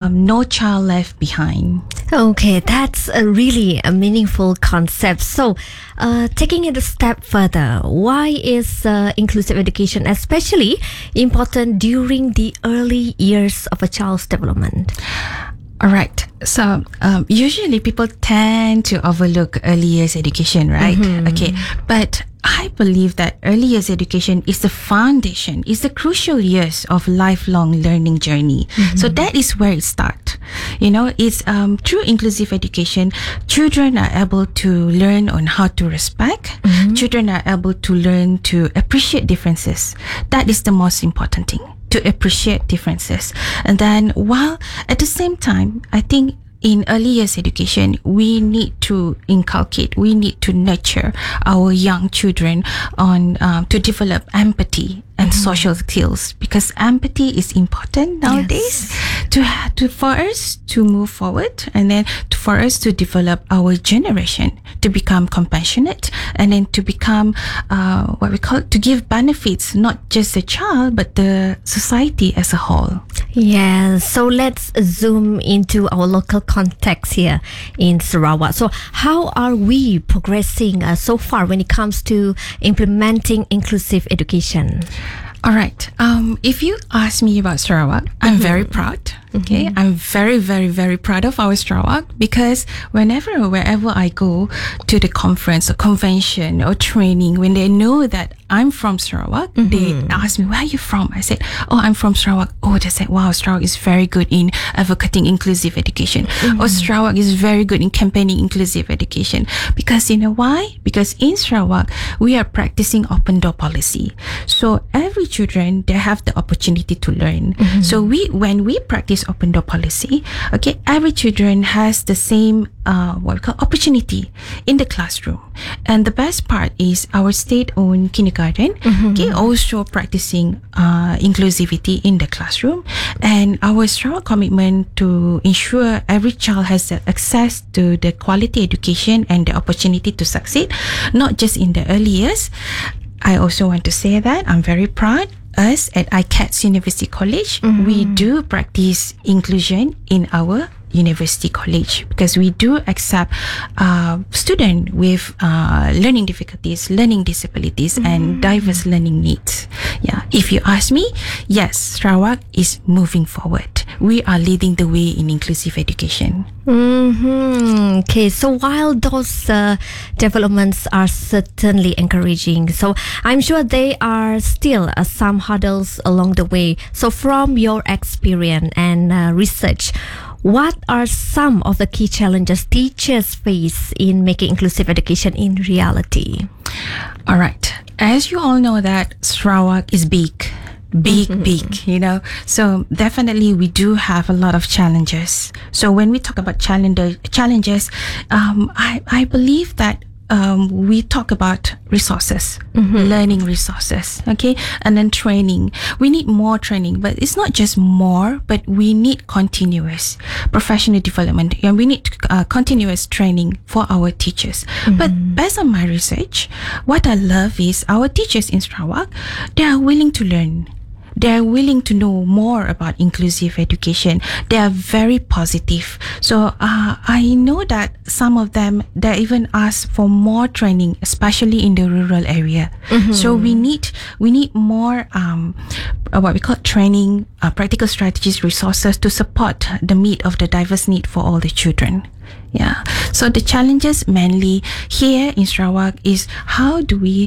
no child left behind. Okay, that's really a meaningful concept. So, taking it a step further, why is inclusive education especially important during the early years of a child's development? All right. So usually people tend to overlook early years education, right? Okay. But I believe that early years education is the foundation, is the crucial years of lifelong learning journey. So that is where it starts. You know, it's through inclusive education, children are able to learn on how to respect. Children are able to learn to appreciate differences. That is the most important thing, to appreciate differences. And then while at the same time, I think in early years education, we need to inculcate, we need to nurture our young children on to develop empathy and social skills, because empathy is important nowadays for us to move forward, and then for us to develop our generation to become compassionate, and then to become what we call, to give benefits not just the child but the society as a whole. Yeah, so let's zoom into our local context here in Sarawak. So how are we progressing so far when it comes to implementing inclusive education? All right. If you ask me about Sarawak, I'm very proud. Okay, I'm very, very, very proud of our Sarawak, because wherever I go to the conference or convention or training, when they know that I'm from Sarawak, they ask me, where are you from? I said, oh, I'm from Sarawak. Oh, they said, wow, Sarawak is very good in advocating inclusive education. Or Sarawak is very good in campaigning inclusive education. Because you know why? Because in Sarawak, we are practicing open door policy. So every children, they have the opportunity to learn. So when we practice open door policy, okay, every children has the same what we call opportunity in the classroom. And the best part is our state-owned kindergarten, okay, also practicing inclusivity in the classroom. And our strong commitment to ensure every child has the access to the quality education and the opportunity to succeed, not just in the early years. I also want to say that I'm very proud. Us at ICATS University College, we do practice inclusion in our university college, because we do accept students with learning difficulties, learning disabilities, and diverse learning needs. Yeah, if you ask me, yes, Sarawak is moving forward. We are leading the way in inclusive education. Okay, so while those developments are certainly encouraging, so I'm sure there are still some hurdles along the way. So from your experience and research, what are some of the key challenges teachers face in making inclusive education in reality? All right. As you all know that Sarawak is big, you know. So definitely we do have a lot of challenges. So when we talk about challenges, I believe that we talk about resources, learning resources, okay, and then training. We need more training, but it's not just more, but we need continuous professional development, and we need continuous training for our teachers. But based on my research, what I love is our teachers in Sarawak, they are willing to learn. They're willing to know more about inclusive education. They are very positive. So I know that some of them, they even ask for more training, especially in the rural area. So we need more what we call training, practical strategies, resources to support the meet of the diverse need for all the children. Yeah. So the challenges mainly here in Sarawak is how do we,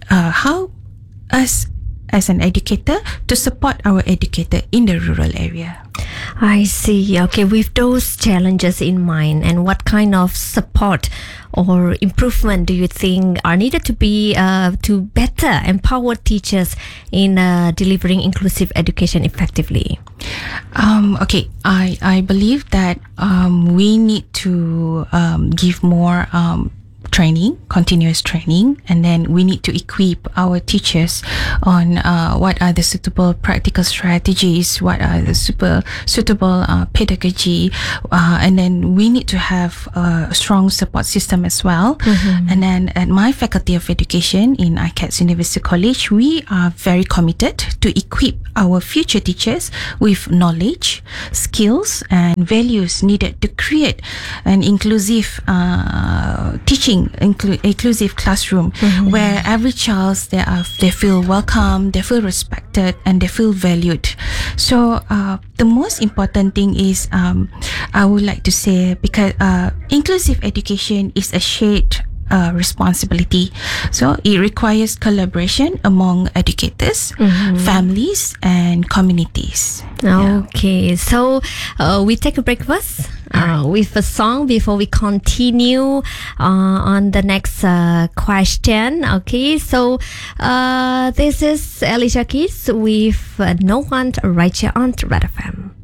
as an educator, to support our educator in the rural area. I see. Okay, with those challenges in mind, and what kind of support or improvement do you think are needed to be to better empower teachers in delivering inclusive education effectively? Okay, I believe that we need to give more training, continuous training, and then we need to equip our teachers on what are the suitable practical strategies, what are the suitable pedagogy, and then we need to have a strong support system as well. And then at my Faculty of Education in ICATS University College, we are very committed to equip our future teachers with knowledge, skills, and values needed to create an inclusive teaching, inclusive classroom where every child they feel welcome, they feel respected, and they feel valued. So the most important thing is I would like to say, because inclusive education is a shared responsibility. So it requires collaboration among educators, families, and communities. Okay, so we take a break first with a song before we continue on the next question. Okay, so this is Alicia Keys with No One Right Here on Red FM.